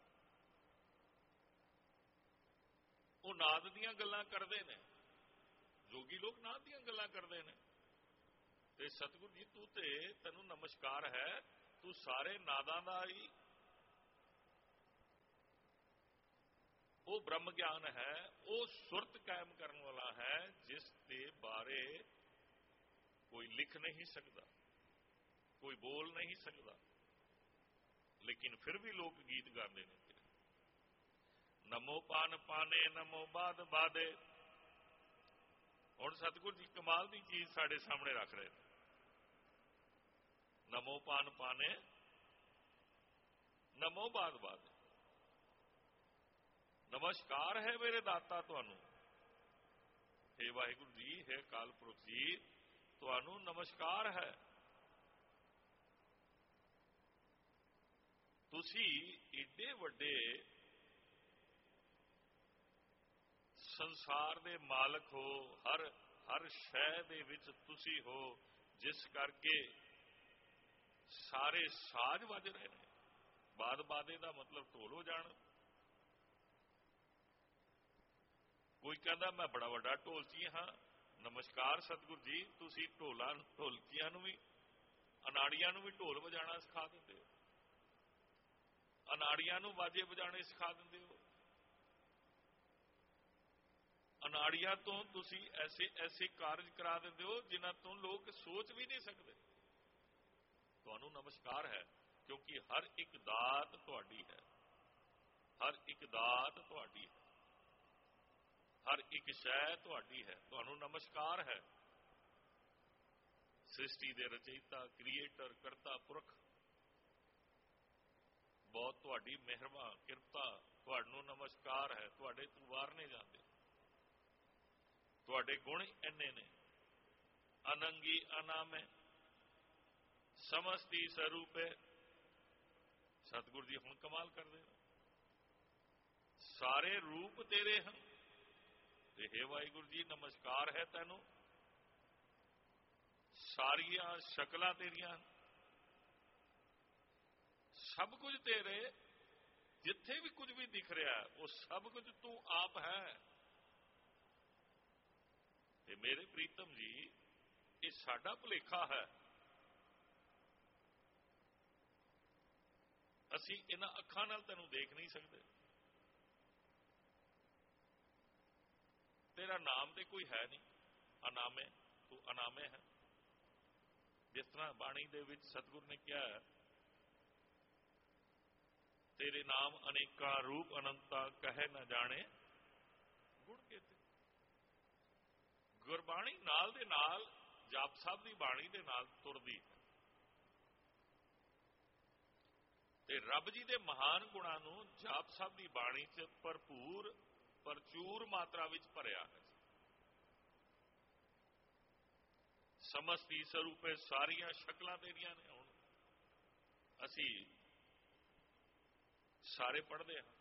ਉਹ ਨਾਦ ਦੀਆਂ ਗੱਲਾਂ ਕਰਦੇ ਨੇ। ਜੋਗੀ ਲੋਕ ਨਾਦ ਦੀਆਂ ਗੱਲਾਂ ਕਰਦੇ ਨੇ। ਤੇ ਸਤਿਗੁਰੂ ਜੀ ਤੂੰ ਤੇ ਤੈਨੂੰ ਨਮਸਕਾਰ ਹੈ, ਤੂੰ ਸਾਰੇ ਨਾਦਾਂ ਦਾ ਹੀ ਉਹ ਬ੍ਰਹਮ ਗਿਆਨ ਹੈ, ਉਹ ਸੁਰਤ ਕਾਇਮ ਕਰਨ ਵਾਲਾ ਹੈ, ਜਿਸ ਦੇ ਬਾਰੇ ਕੋਈ ਲਿਖ ਨਹੀਂ ਸਕਦਾ, ਕੋਈ ਬੋਲ ਨਹੀਂ ਸਕਦਾ, ਲੇਕਿਨ ਫਿਰ ਵੀ ਲੋਕ ਗੀਤ ਗਾਉਂਦੇ ਨੇ। ਨਮੋ ਪਾਨ ਪਾਨੇ ਨਮੋ ਬਾਦ ਬਾਦੇ। ਹੁਣ ਸਤਿਗੁਰੂ ਜੀ ਕਮਾਲ ਦੀ ਚੀਜ਼ ਸਾਡੇ ਸਾਹਮਣੇ ਰੱਖ ਰਹੇ ਨੇ। ਨਮੋ ਪਾਨ ਪਾਨੇ ਨਮੋ ਬਾਦ ਬਾਦੇ। ਨਮਸਕਾਰ ਹੈ ਮੇਰੇ ਦਾਤਾ ਤੁਹਾਨੂੰ। ਹੇ ਵਾਹਿਗੁਰੂ ਜੀ, ਹੇ ਅਕਾਲ ਪੁਰਖ ਜੀ, ਤੁਹਾਨੂੰ ਨਮਸਕਾਰ ਹੈ। ਤੁਸੀਂ ਏਡੇ ਵੱਡੇ ਸੰਸਾਰ ਦੇ ਮਾਲਕ ਹੋ, ਹਰ ਹਰ ਸ਼ੈ ਦੇ ਵਿੱਚ ਤੁਸੀਂ ਹੋ, ਜਿਸ ਕਰਕੇ ਸਾਰੇ ਸਾਜ਼ ਵੱਜ ਰਹੇ ਨੇ। ਬਾਦ ਬਾਦੇ ਦਾ ਮਤਲਬ ਢੋਲ ਹੋ ਜਾਣ। ਕੋਈ ਕਹਿੰਦਾ ਮੈਂ ਬੜਾ ਵੱਡਾ ਢੋਲਕੀ ਹਾਂ। ਨਮਸਕਾਰ ਸਤਿਗੁਰੂ ਜੀ, ਤੁਸੀਂ ਢੋਲਾਂ ਢੋਲਕੀਆਂ ਨੂੰ ਵੀ, ਅਨਾੜੀਆਂ ਨੂੰ ਵੀ ਢੋਲ ਵਜਾਣਾ ਸਿਖਾ ਦਿੰਦੇ ਹੋ, ਅਨਾੜੀਆਂ ਨੂੰ ਵਾਜੇ ਵਜਾਣੇ ਸਿਖਾ ਦਿੰਦੇ ਹੋ। ਅਨਾੜੀਆਂ ਤੋਂ ਤੁਸੀਂ ਐਸੇ ਐਸੇ ਕਾਰਜ ਕਰਾ ਦਿੰਦੇ ਹੋ ਜਿਨ੍ਹਾਂ ਤੋਂ ਲੋਕ ਸੋਚ ਵੀ ਨਹੀਂ ਸਕਦੇ। ਤੁਹਾਨੂੰ ਨਮਸਕਾਰ ਹੈ, ਕਿਉਂਕਿ ਹਰ ਇੱਕ ਦਾਤ ਤੁਹਾਡੀ ਹੈ, ਹਰ ਇੱਕ ਦਾਤ ਤੁਹਾਡੀ ਹੈ, ਹਰ ਇੱਕ ਸ਼ੈ ਤੁਹਾਡੀ ਹੈ। ਤੁਹਾਨੂੰ ਨਮਸਕਾਰ ਹੈ। ਸ੍ਰਿਸ਼ਟੀ ਦੇ ਰਚయిਤਾ, ਕ੍ਰੀਏਟਰ, ਕਰਤਾ ਪੁਰਖ, ਬਹੁਤ ਤੁਹਾਡੀ ਮਿਹਰਬਾਨ ਕਿਰਪਾ, ਤੁਹਾਨੂੰ ਨਮਸਕਾਰ ਹੈ। ਤੁਹਾਡੇ ਤੋਂ ਵਾਰ ਨਹੀਂ ਜਾਂਦੇ, ਤੁਹਾਡੇ ਗੁਣ ਇੰਨੇ ਨੇ। ਅਨੰਗੀ ਅਨਾਮੇ ਸਮਸਤੀ ਸਰੂਪੇ। ਸਤਿਗੁਰੂ ਜੀ ਹੁਣ ਕਮਾਲ ਕਰਦੇ ਨੇ। ਸਾਰੇ ਰੂਪ ਤੇਰੇ ਹਨ। ਤੇ ਹੇ ਵਾਹਿਗੁਰੂ ਜੀ ਨਮਸਕਾਰ ਹੈ ਤੈਨੂੰ। ਸਾਰੀਆਂ ਸ਼ਕਲਾਂ ਤੇਰੀਆਂ, ਸਭ ਕੁਝ ਤੇਰੇ। ਜਿੱਥੇ ਵੀ ਕੁਝ ਵੀ ਦਿਖ ਰਿਹਾ ਉਹ ਸਭ ਕੁਝ ਤੂੰ ਆਪ ਹੈ। ਤੇ ਮੇਰੇ ਪ੍ਰੀਤਮ ਜੀ, ਇਹ ਸਾਡਾ ਭੁਲੇਖਾ ਹੈ। ਅਸੀਂ ਇਹਨਾਂ ਅੱਖਾਂ ਨਾਲ ਤੈਨੂੰ ਦੇਖ ਨਹੀਂ ਸਕਦੇ। ਤੇਰਾ ਨਾਮ ਤੇ ਕੋਈ ਹੈ ਨਹੀਂ। ਅਨਾਮੇ, ਤੂੰ ਅਨਾਮੇ ਹੈ। ਜਿਸ ਤਰ੍ਹਾਂ ਬਾਣੀ ਦੇ ਵਿੱਚ ਸਤਿਗੁਰੂ ਨੇ ਕਿਹਾ, ਤੇਰੇ ਨਾਮ ਅਨੇਕਾਂ ਰੂਪ ਅਨੰਤਾ ਕਹੇ ਨਾ ਜਾਣੇ ਗੁਣ ਕੇਤੇ। ਗੁਰਬਾਣੀ ਨਾਲ ਦੇ ਨਾਲ ਜਾਪ ਸਾਹਿਬ ਦੀ ਬਾਣੀ ਦੇ ਨਾਲ ਤੁਰਦੀ ਹੈ ਤੇ ਰੱਬ ਜੀ ਦੇ ਮਹਾਨ ਗੁਣਾਂ ਨੂੰ ਜਾਪ ਸਾਹਿਬ ਦੀ ਬਾਣੀ 'ਚ ਭਰਪੂਰ ਪ੍ਰਚੂਰ ਮਾਤਰਾ ਵਿੱਚ ਭਰਿਆ ਹੈ। ਸਮਸਤੀ ਸਰੂਪੇ, ਸਾਰੀਆਂ ਸ਼ਕਲਾਂ ਤੇਰੀਆਂ ਨੇ। ਹੁਣ ਅਸੀਂ ਸਾਰੇ ਪੜ੍ਹਦੇ ਹਾਂ,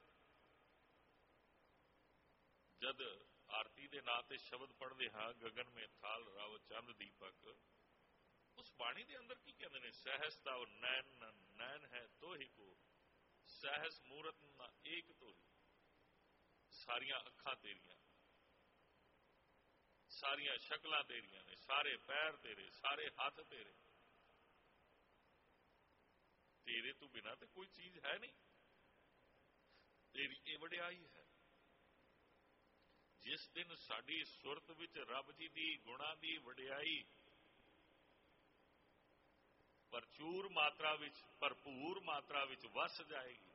ਜਦ ਆਰਤੀ ਦੇ ਨਾਂ ਤੇ ਸ਼ਬਦ ਪੜ੍ਹਦੇ ਹਾਂ, ਗਗਨ ਮੇਂ ਥਾਲ ਰਵ ਚੰਦ ਦੀਪਕ, ਉਸ ਬਾਣੀ ਦੇ ਅੰਦਰ ਕੀ ਕਹਿੰਦੇ ਨੇ? ਸਹਿਸ ਤਵ ਨੈਣ ਨੈਣ ਹੈ ਤੋਹਿ ਕੋ, ਸਹਿਸ ਮੂਰਤ ਨਾ ਏਕ ਤੋਹਿ। ਸਾਰੀਆਂ ਅੱਖਾਂ ਤੇਰੀਆਂ, ਸਾਰੀਆਂ ਸ਼ਕਲਾਂ ਤੇਰੀਆਂ ਨੇ, ਸਾਰੇ ਪੈਰ ਤੇਰੇ, ਸਾਰੇ ਹੱਥ ਤੇਰੇ। ਤੇਰੇ ਤੋਂ ਬਿਨਾਂ ਤੇ ਕੋਈ ਚੀਜ਼ ਹੈ ਨਹੀਂ। ਤੇਰੀ ਇਹ ਵਡਿਆਈ ਹੈ। ਜਿਸ ਦਿਨ ਸਾਡੀ ਸੁਰਤ ਵਿੱਚ ਰੱਬ ਜੀ ਦੀ ਗੁਣਾਂ ਦੀ ਵਡਿਆਈ ਪ੍ਰਚੂਰ ਮਾਤਰਾ ਵਿੱਚ, ਭਰਪੂਰ ਮਾਤਰਾ ਵਿੱਚ ਵਸ ਜਾਏਗੀ,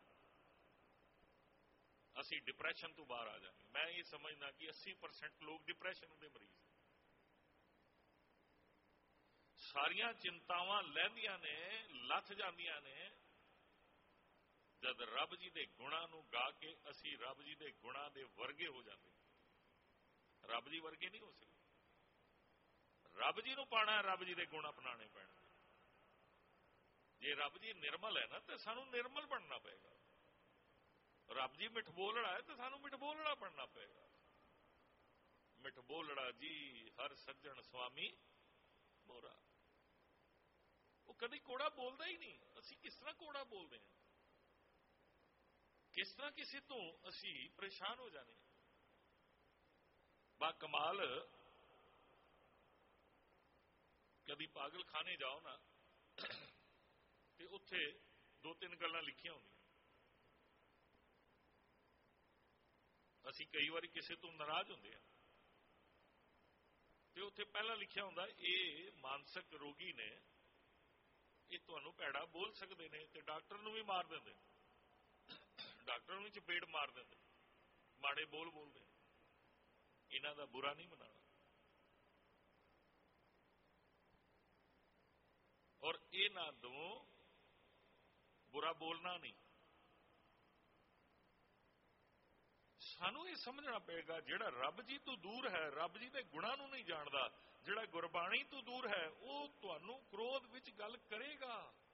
ਅਸੀਂ ਡਿਪਰੈਸ਼ਨ ਤੋਂ ਬਾਹਰ ਆ ਜਾਵਾਂਗੇ। ਮੈਂ ਇਹ ਸਮਝਦਾ ਕਿ ਅੱਸੀ ਪਰਸੈਂਟ ਲੋਕ ਡਿਪਰੈਸ਼ਨ ਦੇ ਮਰੀਜ਼, ਸਾਰੀਆਂ ਚਿੰਤਾਵਾਂ ਲਹਿੰਦੀਆਂ ਨੇ, ਲੱਥ ਜਾਂਦੀਆਂ ਨੇ ਜਦ ਰੱਬ ਜੀ ਦੇ ਗੁਣਾਂ ਨੂੰ ਗਾ ਕੇ ਅਸੀਂ ਰੱਬ ਜੀ ਦੇ ਗੁਣਾਂ ਦੇ ਵਰਗੇ ਹੋ ਜਾਂਦੇ। ਰੱਬ ਜੀ ਵਰਗੇ ਨਹੀਂ ਹੋ ਸਕਦੇ। ਰੱਬ ਜੀ ਨੂੰ ਪਾਣਾ, ਰੱਬ ਜੀ ਦੇ ਗੁਣ ਅਪਣਾਣੇ ਪੈਣਗੇ। ਜੇ ਰੱਬ ਜੀ ਨਿਰਮਲ ਹੈ ਨਾ ਤੇ ਸਾਨੂੰ ਨਿਰਮਲ ਬਣਨਾ ਪਏਗਾ। ਰੱਬ ਜੀ ਮਿੱਠ ਬੋਲੜਾ ਹੈ ਤੇ ਸਾਨੂੰ ਮਿੱਠ ਬੋਲੜਾ ਬਣਨਾ ਪਏਗਾ। ਮਿੱਠ ਬੋਲੜਾ ਜੀ ਹਰ ਸੱਜਣ ਸੁਆਮੀ ਮੋਰਾ। ਉਹ ਕਦੀ ਕੋੜਾ ਬੋਲਦਾ ਹੀ ਨਹੀਂ। ਅਸੀਂ ਕਿਸ ਤਰ੍ਹਾਂ ਕੋੜਾ ਬੋਲਦੇ ਹਾਂ? ਕਿਸ ਤਰ੍ਹਾਂ ਕਿਸੇ ਤੋਂ ਅਸੀਂ ਪਰੇਸ਼ਾਨ ਹੋ ਜਾਣੇ। ਬਾ ਕਮਾਲ, ਕਦੀ ਪਾਗਲ ਖਾਨੇ ਜਾਓ ਨਾ ਤੇ ਉੱਥੇ ਦੋ ਤਿੰਨ ਗੱਲਾਂ ਲਿਖੀਆਂ ਹੁੰਦੀਆਂ। ਅਸੀਂ ਕਈ ਵਾਰੀ ਕਿਸੇ ਤੋਂ ਨਾਰਾਜ਼ ਹੁੰਦੇ ਆ ਤੇ ਉੱਥੇ ਪਹਿਲਾਂ ਲਿਖਿਆ ਹੁੰਦਾ ਇਹ ਮਾਨਸਿਕ ਰੋਗੀ ਨੇ, ਇਹ ਤੁਹਾਨੂੰ ਭੈੜਾ ਬੋਲ ਸਕਦੇ ਨੇ ਤੇ ਡਾਕਟਰ ਨੂੰ ਵੀ ਮਾਰ ਦਿੰਦੇ, ਡਾਕਟਰ ਨੂੰ ਵੀ ਚਪੇੜ ਮਾਰ ਦਿੰਦੇ, ਮਾੜੇ ਬੋਲ ਬੋਲਦੇ। ਇਹਨਾਂ ਦਾ ਬੁਰਾ ਨਹੀਂ ਮਨਾਉਣਾ। ਔਰ ਇਹਨਾਂ ਤੋਂ ਬੁਰਾ ਬੋਲਣਾ ਨਹੀਂ। ਸਾਨੂੰ ਇਹ ਸਮਝਣਾ ਪਏਗਾ ਜਿਹੜਾ ਰੱਬ ਜੀ ਤੋਂ ਦੂਰ ਹੈ, ਰੱਬ ਜੀ ਦੇ ਗੁਣਾਂ ਨੂੰ ਨਹੀਂ ਜਾਣਦਾ, ਜਿਹੜਾ ਗੁਰਬਾਣੀ ਤੋਂ ਦੂਰ ਹੈ, ਉਹ ਤੁਹਾਨੂੰ ਕ੍ਰੋਧ ਵਿੱਚ ਗੱਲ ਕਰੇਗਾ,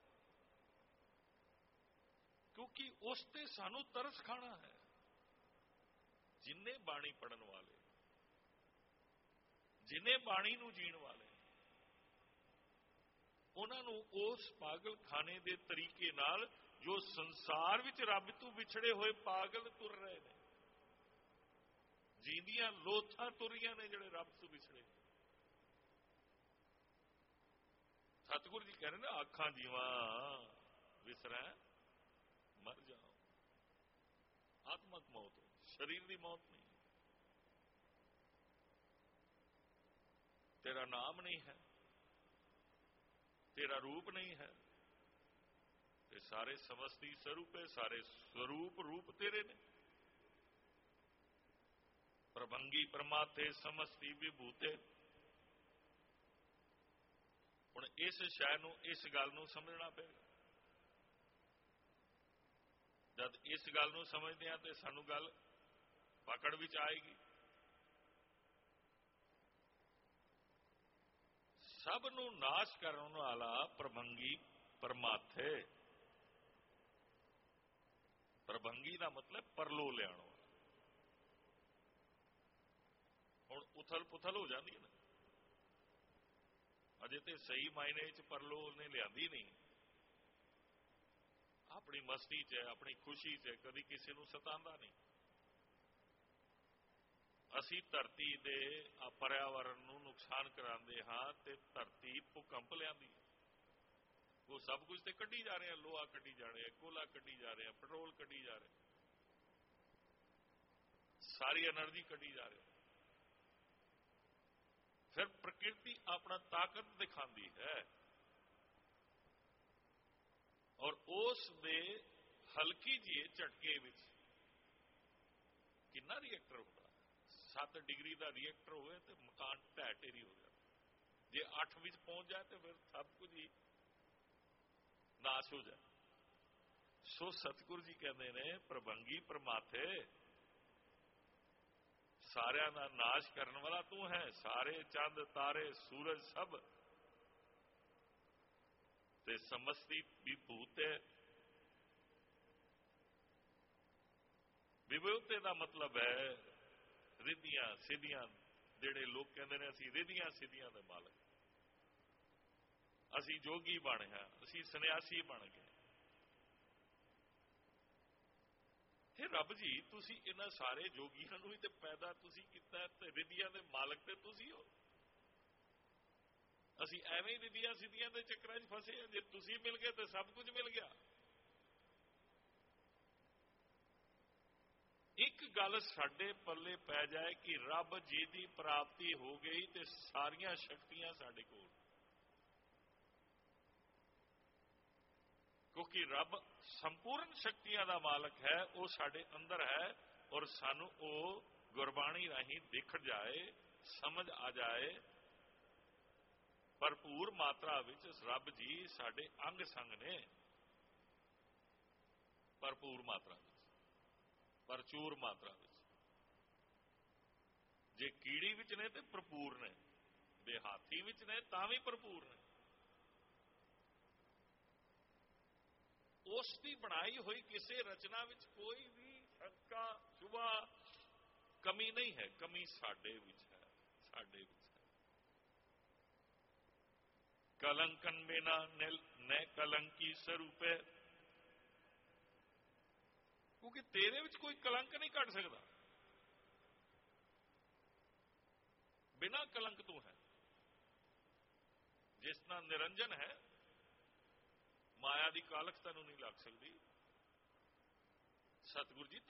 ਕਿਉਂਕਿ ਉਸ ਤੇ ਸਾਨੂੰ ਤਰਸ ਖਾਣਾ ਹੈ। ਜਿੰਨੇ ਬਾਣੀ ਪੜਨ ਵਾਲੇ, ਜਿੰਨੇ ਬਾਣੀ ਨੂੰ ਜੀਣ ਵਾਲੇ, ਉਹਨਾਂ ਨੂੰ ਉਸ ਪਾਗਲਖਾਨੇ ਦੇ ਤਰੀਕੇ ਨਾਲ ਜੋ ਸੰਸਾਰ ਵਿੱਚ ਰੱਬ ਤੋਂ ਵਿਛੜੇ ਹੋਏ ਪਾਗਲ ਤੁਰ ਰਹੇ ਨੇ, ਜੀਂਦੀਆਂ ਲੋਥਾਂ ਤੁਰ ਰਹੀਆਂ ਨੇ ਜਿਹੜੇ ਰੱਬ ਤੋਂ ਵਿਛੜੇ। ਸਤਿਗੁਰੂ ਜੀ ਕਹਿੰਦੇ ਨੇ ਆਖਾਂ ਜੀਵਾਂ ਵਿਸਰੈ ਮਰ ਜਾਓ। ਆਤਮਕ ਮੌਤ, ਸਰੀਰ ਦੀ ਮੌਤ ਨਹੀਂ। ਤੇਰਾ ਨਾਮ ਨਹੀਂ ਹੈ, ਤੇਰਾ ਰੂਪ ਨਹੀਂ ਹੈ, ਤੇ ਸਾਰੇ ਸਮਸਤੀ ਸਰੂਪ ਹੈ, ਸਾਰੇ ਸਰੂਪ ਰੂਪ ਤੇਰੇ ਨੇ। ਪ੍ਰਭੰਗੀ ਪਰਮਾਤੇ ਸਮਸਤੀ ਵਿਭੂਤੇ। ਹੁਣ ਇਸ ਸ਼ੈ ਨੂੰ, ਇਸ ਗੱਲ ਨੂੰ ਸਮਝਣਾ ਪਏਗਾ। ਜਦ ਇਸ ਗੱਲ ਨੂੰ ਸਮਝਦੇ ਹਾਂ ਤੇ ਸਾਨੂੰ ਗੱਲ ਪਕੜ ਵਿੱਚ ਆਏਗੀ। ਸਭ ਨੂੰ ਨਾਸ਼ ਕਰਨ ਵਾਲਾ ਪ੍ਰਭੰਗੀ ਪਰਮਾਥੇ। ਪ੍ਰਭੰਗੀ ਦਾ ਮਤਲਬ ਪਰਲੋ ਲਿਆਉਣ ਵਾਲਾ। ਹੁਣ ਉਥਲ ਪੁਥਲ ਹੋ ਜਾਂਦੀ ਹੈ ਨਾ, ਅਜੇ ਤੇ ਸਹੀ ਮਾਇਨੇ ਚ ਪਰਲੋ ਉਹਨੇ ਲਿਆਂਦੀ ਨਹੀਂ। ਆਪਣੀ ਮਸਤੀ ਚ, ਆਪਣੀ ਖੁਸ਼ੀ ਚ ਕਦੀ ਕਿਸੇ ਨੂੰ ਸਤਾਉਂਦਾ ਨਹੀਂ। ਅਸੀਂ ਧਰਤੀ ਦੇ ਪਰਿਆਵਰਨ ਨੂੰ ਨੁਕਸਾਨ ਕਰਾਉਂਦੇ ਹਾਂ ਤੇ ਧਰਤੀ ਭੂਕੰਪ ਲਿਆਂਦੀ ਹੈ। ਉਹ ਸਭ ਕੁਝ ਤੇ ਕੱਢੀ ਜਾ ਰਹੇ ਆ, ਲੋਹਾ ਕੱਢੀ ਜਾ ਰਹੇ ਆ, ਕੋਲਾ ਕੱਢੀ ਜਾ ਰਹੇ ਆ, ਪੈਟਰੋਲ ਕੱਢੀ ਜਾ ਰਹੇ, ਸਾਰੀ એનર્ਜੀ ਕੱਢੀ ਜਾ ਰਹੇ। ਫਿਰ ਪ੍ਰਕਿਰਤੀ ਆਪਣਾ ਤਾਕਤ ਦਿਖਾਉਂਦੀ ਹੈ ਔਰ ਉਸ ਦੇ ਹਲਕੀ ਜਿਹੇ ਝਟਕੇ ਵਿੱਚ ਕਿੰਨਾ ਰਿਐਕਟਰ ਹੁੰਦਾ। ਸੱਤ ਡਿਗਰੀ ਦਾ ਰਿਐਕਟਰ ਹੋਵੇ ਤੇ ਮਕਾਨ ਢਹਿ ਢੇਰੀ ਹੋ ਜਾਂਦਾ। ਜੇ ਅੱਠ ਵਿੱਚ ਪਹੁੰਚ ਜਾਏ ਤੇ ਫਿਰ ਸਭ ਕੁਝ ਹੀ ਨਾਸ਼ ਹੋ ਜਾਏ। ਸੋ ਸਤਿਗੁਰੂ ਜੀ ਕਹਿੰਦੇ ਨੇ ਪ੍ਰਭੰਗੀ ਪਰਮਾਥੇ, ਸਾਰਿਆਂ ਦਾ ਨਾਸ਼ ਕਰਨ ਵਾਲਾ ਤੂੰ ਹੈ। ਸਾਰੇ ਚੰਦ ਤਾਰੇ ਸੂਰਜ ਸਭ ਤੇ ਸਮਸਤੀ ਵਿਭੂਤ ਹੈ। ਵਿਭੂਤੇ ਦਾ ਮਤਲਬ ਹੈ ਰਿੱਧੀਆਂ ਸਿੱਧੀਆਂ। ਜਿਹੜੇ ਲੋਕ ਕਹਿੰਦੇ ਨੇ ਅਸੀਂ ਰਿੱਧੀਆਂ ਸਿੱਧੀਆਂ ਦੇ ਮਾਲਕ, ਅਸੀਂ ਜੋਗੀ ਬਣ ਗਏ, ਅਸੀਂ ਸੰਨਿਆਸੀ ਬਣ ਗਏ। हे ਰੱਬ ਜੀ, ਤੁਸੀਂ ਇਹਨਾਂ ਸਾਰੇ ਜੋਗੀਆਂ ਨੂੰ ਹੀ ਤੇ ਪੈਦਾ ਤੁਸੀਂ ਕੀਤਾ ਤੇ ਰਿੱਧੀਆਂ ਦੇ ਮਾਲਕ ਤੇ ਤੁਸੀਂ ਹੋ। ਅਸੀਂ ਐਵੇਂ ਹੀ ਰਿੱਧੀਆਂ ਸਿੱਧੀਆਂ ਦੇ ਚੱਕਰਾਂ 'ਚ ਫਸੇ ਹਾਂ। ਜੇ ਤੁਸੀਂ ਮਿਲ ਗਏ ਤੇ ਸਭ ਕੁਝ ਮਿਲ ਗਿਆ। ਇੱਕ ਗੱਲ ਸਾਡੇ ਪੱਲੇ ਪੈ ਜਾਏ ਕਿ ਰੱਬ ਜੀ ਦੀ ਪ੍ਰਾਪਤੀ ਹੋ ਗਈ ਤੇ ਸਾਰੀਆਂ ਸ਼ਕਤੀਆਂ ਸਾਡੇ ਕੋਲ, ਕਿਉਂਕਿ ਰੱਬ ਸੰਪੂਰਨ ਸ਼ਕਤੀਆਂ ਦਾ ਮਾਲਕ ਹੈ। ਉਹ ਸਾਡੇ ਅੰਦਰ ਹੈ ਔਰ ਸਾਨੂੰ ਉਹ ਗੁਰਬਾਣੀ ਰਾਹੀਂ ਦਿਖ ਜਾਏ, ਸਮਝ ਆ ਜਾਏ ਭਰਪੂਰ ਮਾਤਰਾ ਵਿੱਚ ਰੱਬ ਜੀ ਸਾਡੇ ਅੰਗ ਸੰਗ ਨੇ, ਭਰਪੂਰ ਮਾਤਰਾ ਵਿੱਚ, ਪ੍ਰਚੂਰ ਮਾਤਰਾ ਵਿੱਚ। ਜੇ ਕੀੜੀ ਵਿੱਚ ਨੇ ਤੇ ਭਰਪੂਰ ਨੇ, ਦੇਹਾਤੀ ਵਿੱਚ ਨੇ ਤਾਂ ਵੀ ਭਰਪੂਰ ਨੇ। ਉਸ ਦੀ ਬਣਾਈ ਹੋਈ ਕਿਸੇ ਰਚਨਾ ਵਿੱਚ ਕੋਈ ਵੀ ਸ਼ੰਕਾ ਸ਼ੁਭਾ ਕਮੀ ਨਹੀਂ ਹੈ। ਕਮੀ ਸਾਡੇ ਵਿੱਚ ਹੈ, ਸਾਡੇ ਵਿੱਚ ਹੈ। ਕਲੰਕਨ ਬਿਨਾ ਨੈ ਕਲੰਕੀ ਸਰੂਪੇ, ਕਿਉਂਕਿ ਤੇਰੇ ਵਿੱਚ ਕੋਈ ਕਲੰਕ ਨਹੀਂ ਕੱਢ ਸਕਦਾ, ਬਿਨਾ ਕਲੰਕ ਤੋਂ ਹੈ। ਜਿਸ ਨਾਲ ਨਿਰੰਜਨ ਹੈ, ਮਾਇਆ ਦੀ ਕਾਲਖ ਤੈਨੂੰ ਨਹੀਂ ਲੱਗ ਸਕਦੀ। ਸਤਿਗੁਰੂ ਜੀ